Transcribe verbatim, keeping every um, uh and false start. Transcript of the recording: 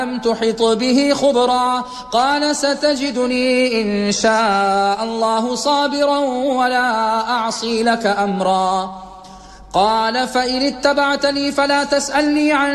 لم تحط به خبرا قال ستجدني إن شاء الله صابرا ولا أعصي لك أمرا قال فإن اتبعتني فلا تسألني عن